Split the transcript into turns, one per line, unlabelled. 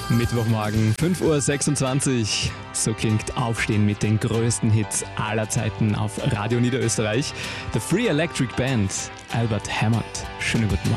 Mittwochmorgen, 5.26 Uhr. So klingt Aufstehen mit den größten Hits aller Zeiten auf Radio Niederösterreich. The Free Electric Band, Albert Hammond. Schönen guten Morgen.